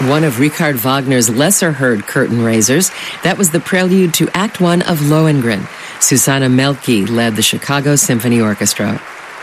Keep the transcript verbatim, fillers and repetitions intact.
one of Richard Wagner's lesser-heard curtain raisers. That was the prelude to Act One of Lohengrin. Susanna Melke led the Chicago Symphony Orchestra.